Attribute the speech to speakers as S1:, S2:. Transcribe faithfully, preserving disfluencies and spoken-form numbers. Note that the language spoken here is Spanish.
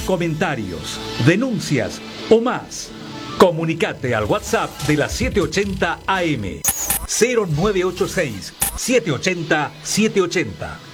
S1: comentarios, denuncias o más. Comunicate al WhatsApp de la setecientos ochenta A M cero nueve ocho seis, siete ochenta, siete ochenta.